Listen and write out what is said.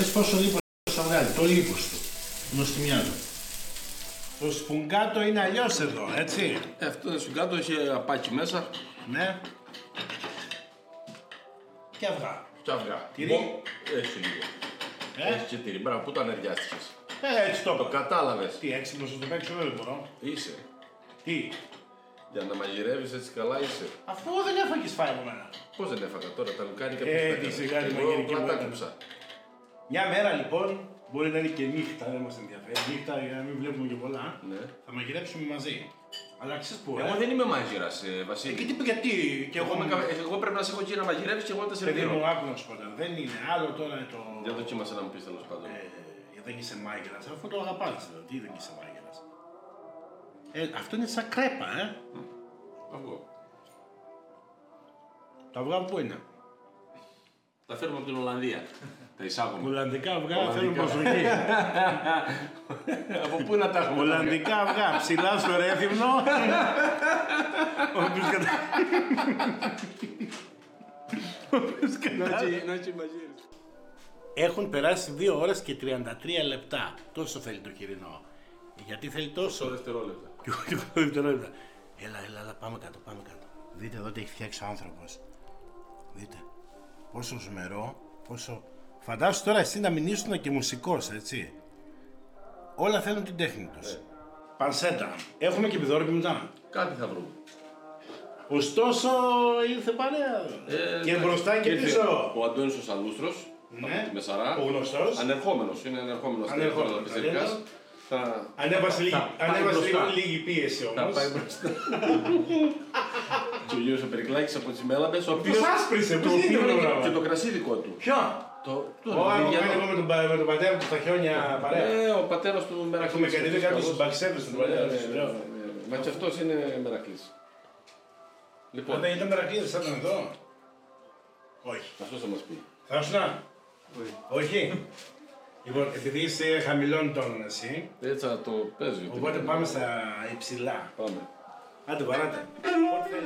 Πόσο λίπος θα βγάλει, το λίπος του. Νοστιμιά του. Το σπουγγάτο είναι αλλιώς εδώ, έτσι. Αυτό το σπουγγάτο έχει απάκι μέσα. Ναι. Και αυγά. Και αυγά. Τυρί. Έχει λίγο. Έχει και τυρί. Μπράβο, πού το ανεργιάστηκες. Έτσι το Το κατάλαβες. Τι έξυπνος να το παίξω δεν μπορώ. Είσαι. Τι. Για να μαγειρεύεις έτσι καλά είσαι. Αφού δεν έφαγες φάει από μένα. Πώς δεν έφαγα τώρα τα λουκάνικα Τι σιγά τη μαγειρική μου έκανε. μου. Μια μέρα λοιπόν, μπορεί να είναι και νύχτα, δεν μας ενδιαφέρει. Νύχτα για να μην βλέπουμε και πολλά. Ναι. Θα μαγειρέψουμε μαζί. Αλλά ξέρεις που. Εγώ δεν είμαι μαγειράς, Βασίλη. Γιατί και Εγώ πρέπει να σε έχω εκεί να μαγειρεύεις και εγώ να τα παιδί σερβίρω. μου άκου να σου πω τώρα. Δεν είναι άλλο τώρα το. Για δοκίμασε να μου πεις τέλος πάντων. Δεν είσαι μάγειρας, αφού το αγαπάς. Τι δεν είσαι μάγειρας. Αυτό είναι σαν κρέπα, Αυγό. Τα αυγά πού είναι. Τα φέρουμε από την Ολλανδία. Τα εισάγουμε. Ολλανδικά αυγά θέλουν προσοχή. Από πού να τα έχουμε. Ολλανδικά αυγά, ψηλά στο Ρέθυμνο. Όποιος Να έτσι μαγείρεις. Έχουν περάσει 2 ώρες και 33 λεπτά. Τόσο θέλει το χοιρινό. Γιατί θέλει τόσο. Δευτερόλεπτα. Και 8 δευτερόλεπτα. Έλα, πάμε κάτω. Δείτε εδώ τι έχει φτιάξει ο άνθρωπος. Δείτε. Πόσο ζουμερό, πόσο. Φαντάσου τώρα εσύ να μην ήσουν και μουσικός, έτσι. Όλα θέλουν την τέχνη τους. Πανσέτα. Έχουμε και πιδόρυπη μετά. Κάτι θα βρούμε. Ωστόσο ήρθε παρέα. Και μπροστά και πίσω. Ο Αντώνης ο Σαλούστρος. Ναι. Από τη Μεσαρά. Ο γνωστός. Ανερχόμενος. Είναι ανερχόμενος. Ανέβασε λίγο λίγη πίεση όμως. Θα πάει μπροστά. Και ο Γιώργος ο Περικλάκης από τις Μέλαμπες, ο οποίος... Τους άσπρισε, το πώς είναι το πράγμα. και το κρασί δικό του. Ποιο? Εγώ με τον πατέρα του στα χιόνια παρέα. Ο πατέρας του Μερακλής. Έχουμε κατέβει κάποιους συμπαξέδες του πατέρα του. Μα και αυτός είναι Μερακλής. Λοιπόν, Αν δεν ήταν Μερακλής, θα ήταν εδώ. Όχι. αυτός θα μας πει. Θα σου να. Όχι. Λοιπόν, επειδή είσαι χαμηλών τόνων εσύ, Έτσι θα το παίζει. οπότε πάμε στα υψηλά. Πάμε. Άντε παράτε.